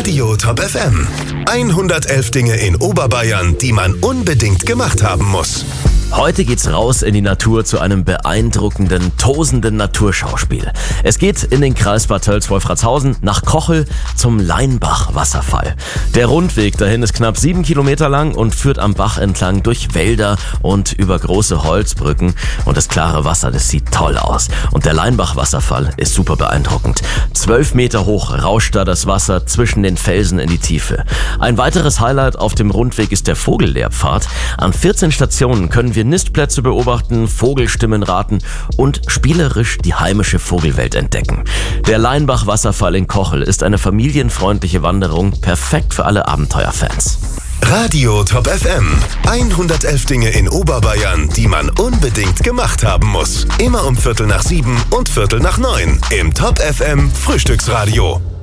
Radio Top FM. 111 Dinge in Oberbayern, die man unbedingt gemacht haben muss. Heute geht's raus in die Natur zu einem beeindruckenden, tosenden Naturschauspiel. Es geht in den Kreis Bad Tölz-Wolfratshausen nach Kochel zum Leinbach-Wasserfall. Der Rundweg dahin ist knapp 7 Kilometer lang und führt am Bach entlang durch Wälder und über große Holzbrücken. Und das klare Wasser, das sieht toll aus. Und der Leinbach-Wasserfall ist super beeindruckend. 12 Meter hoch rauscht da das Wasser zwischen den Felsen in die Tiefe. Ein weiteres Highlight auf dem Rundweg ist der Vogellehrpfad. An 14 Stationen können wir Nistplätze beobachten, Vogelstimmen raten und spielerisch die heimische Vogelwelt entdecken. Der Leinbach-Wasserfall in Kochel ist eine familienfreundliche Wanderung, perfekt für alle Abenteuerfans. Radio Top FM. 111 Dinge in Oberbayern, die man unbedingt gemacht haben muss. Immer um 6:45 und 6:45 im Top FM Frühstücksradio.